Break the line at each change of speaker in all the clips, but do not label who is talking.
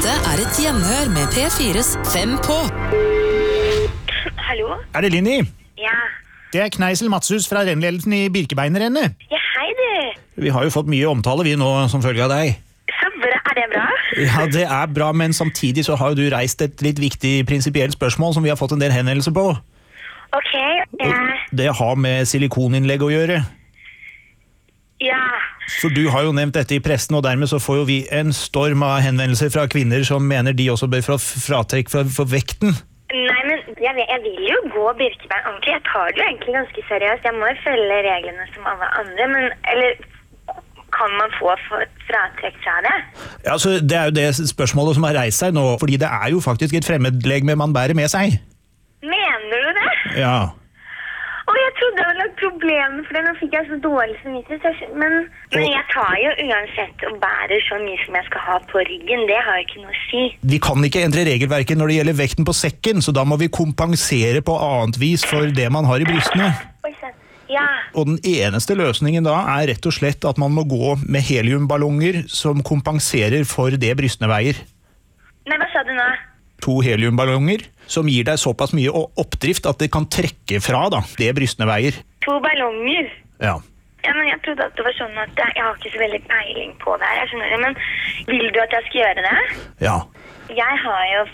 Dette et hjemhør med P4's 5 på.
Hallo?
Det Linni?
Ja.
Det Kneisel Matshus fra rennledelsen i Birkebeinerrennet.
Ja, hei du.
Vi har jo fått mye omtale vi nå som følge av deg.
Så bra, det bra?
Ja, det bra, men samtidig så har jo du reist et litt viktig prinsipielt spørsmål som vi har fått en del henvendelser på.
Ok,
Det har med silikoninnlegg å gjøre.
ja.
For du har jo nevnt dette i pressen, og dermed så får jo vi en storm av henvendelser fra kvinner som mener de også bør få fratrekk for vekten.
Nei, men jeg vil jo gå Birkebein ordentlig. Jeg tar det jo egentlig ganske seriøst. Jeg må jo følge reglene som alle andre, men eller kan man få fratrekk fra det?
Ja, altså, det jo det spørsmålet som har reist seg nå, fordi det jo faktisk et fremmedlegeme man bærer med seg.
Mener du det?
Ja.
Jeg trodde det var noe problem, for nå fikk jeg så dårlig samvittighet. Men jeg tar jo uansett og bærer så mye som jeg skal ha på ryggen. Det har jo ikke noe å si.
Vi kan ikke endre regelverket når det gjelder vekten på sekken, så da må vi kompensere på annet vis for det man har i brystene.
Ja.
Og den eneste løsningen da rett og slett at man må gå med heliumballonger som kompenserer for det brystene veier.
Nei, hva sa du nå?
2 heliumballonger som gir deg såpass mye oppdrift at det kan trekke fra da, det brystene veier.
2 ballonger?
Ja.
Ja, men jeg trodde at det var sånn at jeg har ikke så veldig peiling på det her, jeg skjønner det, men vil du at jeg skal gjøre det?
Ja.
Jeg har jo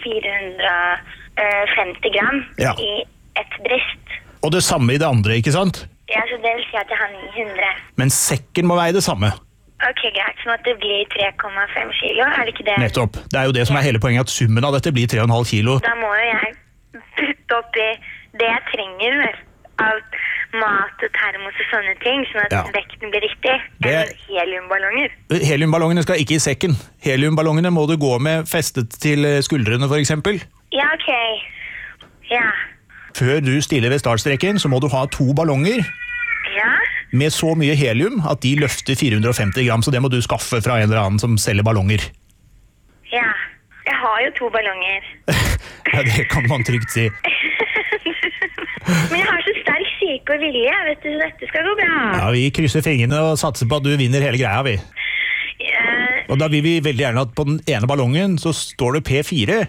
450 gram i et bryst.
Og det samme i det andre, ikke sant?
Ja, så det vil si at jeg har 900.
Men sekken må veie det samme.
Ok, greit, sånn at det blir 3,5 kilo, det ikke det?
Nettopp. Det jo det som hele poenget, at summen av dette blir 3,5 kilo.
Da må jo jeg putte opp i det jeg trenger av mat og termos og sånne ting, sånn at vekten blir riktig. Heliumballonger.
Heliumballongene skal ikke i sekken. Heliumballongene må du gå med festet til skuldrene, for eksempel.
Ja, ok. Ja.
Før du stiller ved startstreken, så må du ha 2 ballonger.
Ja.
Med så mye helium at de løfter 450 gram, så det må du skaffe fra en eller annen som selger ballonger.
Ja, jeg har jo 2 ballonger.
Ja, det kan man trygt si.
Men jeg har så sterk syke og vilje, vet du, så dette skal gå bra.
Ja, vi krysser fingrene og satser på at du vinner hele greia, vi. Og da vil vi veldig gjerne at på den ene ballongen så står det P4.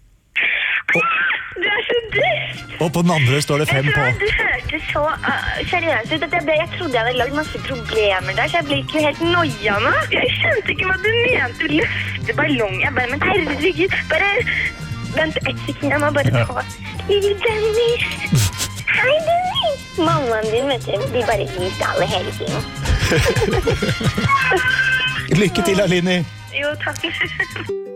Du så dust!
Og på den andre står det 5 på.
Du hørte så seriøst ut. Jeg trodde jeg hadde lagd masse problemer der, så jeg ble ikke helt noia nå. Jeg skjønte ikke hva du mente. Du løfte ballong. Jeg bare, men herregud, bare vent 1 sekund. Jeg må bare ta lille Dennis. Hei, Dennis. Mammaen din, vet du, de bare gir alle hele tiden.
Lykke til, Aline.
Jo, takk.